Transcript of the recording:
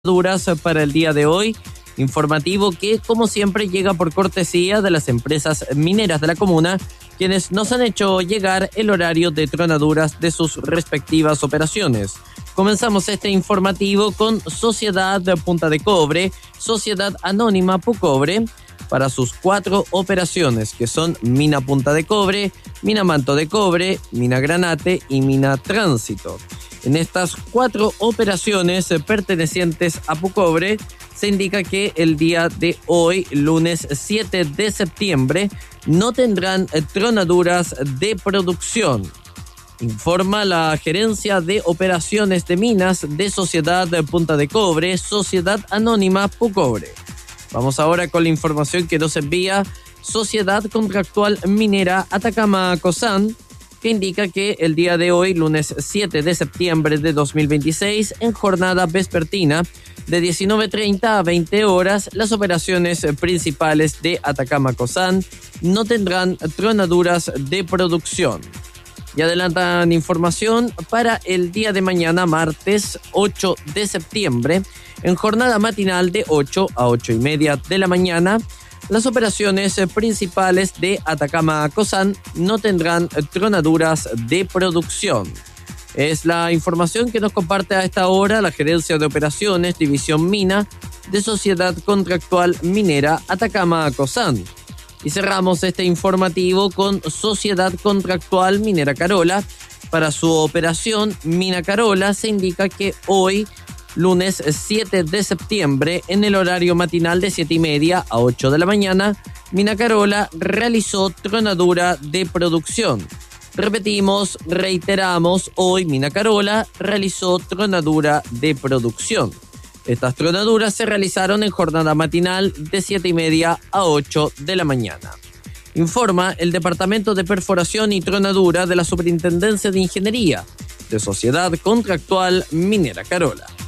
duras para el día de hoy. Informativo que, como siempre, llega por cortesía de las empresas mineras de la comuna, quienes nos han hecho llegar el horario de tronaduras de sus respectivas operaciones. Comenzamos este informativo con Sociedad Punta de Cobre, Sociedad Anónima Pucobre, para sus 4 operaciones, que son Mina Punta de Cobre, Mina Manto de Cobre, Mina Granate y Mina Tránsito. En estas 4 operaciones pertenecientes a Pucobre, se indica que el día de hoy, lunes 7 de septiembre, no tendrán tronaduras de producción. Informa la Gerencia de Operaciones de Minas de Sociedad Punta de Cobre, Sociedad Anónima Pucobre. Vamos ahora con la información que nos envía Sociedad Contractual Minera Atacama Cosán, que indica que el día de hoy, lunes 7 de septiembre de 2026, en jornada vespertina de 19:30 a 20 horas, las operaciones principales de Atacama Cosán no tendrán tronaduras de producción. Y adelantan información para el día de mañana, martes 8 de septiembre, en jornada matinal de 8 a 8:30 de la mañana, las operaciones principales de Atacama Cosán no tendrán tronaduras de producción. Es la información que nos comparte a esta hora la Gerencia de Operaciones, División Mina, de Sociedad Contractual Minera Atacama Cosán. Y cerramos este informativo con Sociedad Contractual Minera Carola. Para su operación Mina Carola se indica que hoy, lunes 7 de septiembre, en el horario matinal de 7:30 a 8 de la mañana, Mina Carola realizó tronadura de producción. Repetimos, reiteramos, hoy Mina Carola realizó tronadura de producción. Estas tronaduras se realizaron en jornada matinal de 7:30 a 8 de la mañana. Informa el Departamento de Perforación y Tronadura de la Superintendencia de Ingeniería de Sociedad Contractual Minera Carola.